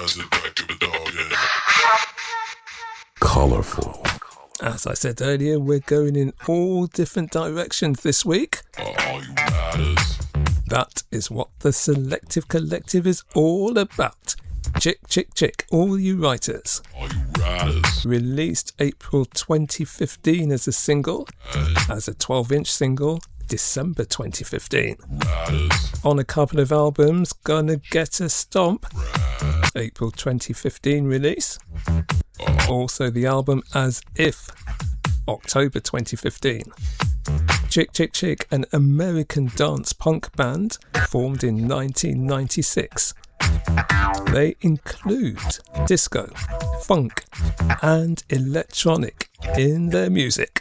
as attractive a dog, yeah. Colourful. As I said earlier, we're going in all different directions this week. Oh, you matters. That is what the Selective Collective is all about. Chick, chick, chick, all you writers. Oh, you ratters. Released April 2015 as a single, as a 12-inch single, December 2015. Ratters. On a couple of albums, Gonna Get a Stomp, April 2015 release. Also the album As If, October 2015. Chick Chick Chick, an American dance punk band formed in 1996. They include disco, funk and electronic in their music.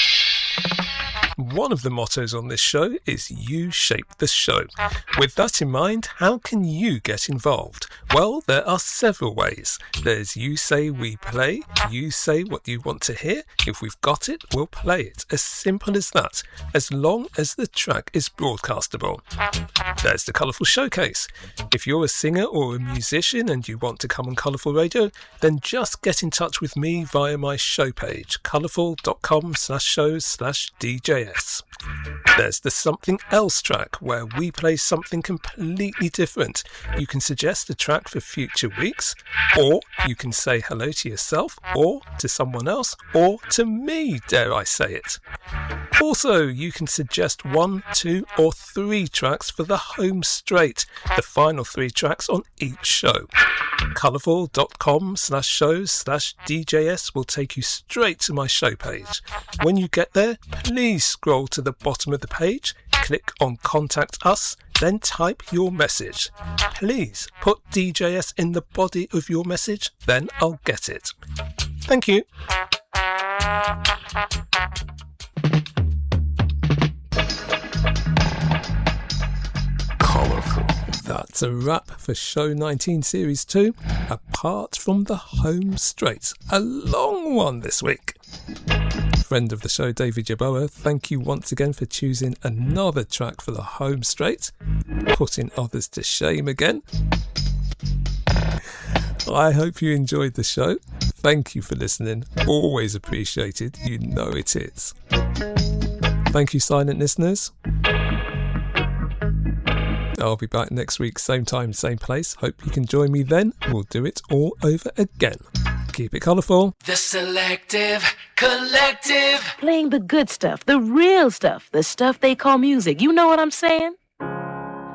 One of the mottos on this show is You Shape the Show. With that in mind, how can you get involved? Well, there are several ways. There's You Say We Play. You say what you want to hear. If we've got it, we'll play it. As simple as that, as long as the track is broadcastable. There's the Colourful Showcase. If you're a singer or a musician and you want to come on Colourful Radio, then just get in touch with me via my show page, colourful.com/shows/DJS. There's the Something Else track, where we play something completely different. You can suggest a track for future weeks, or you can say hello to yourself, or to someone else, or to me, dare I say it. Also, you can suggest 1, 2 or 3 tracks for the home straight, the final 3 tracks on each show. Colourful.com/shows/DJS will take you straight to my show page. When you get there, please scroll to the bottom of the page, click on Contact Us, then type your message. Please put DJS in the body of your message, then I'll get it. Thank you. Colourful. That's a wrap for Show 19 Series 2, apart from the home straight. A long one this week. Friend of the show, David Yaboa, thank you once again for choosing another track for the home straight, putting others to shame again. I hope you enjoyed the show. Thank you for listening. Always appreciated. You know it is. Thank you, silent listeners. I'll be back next week, same time, same place. Hope you can join me then. We'll do it all over again. Keep it colourful. The Selective Collective. Playing the good stuff, the real stuff, the stuff they call music. You know what I'm saying?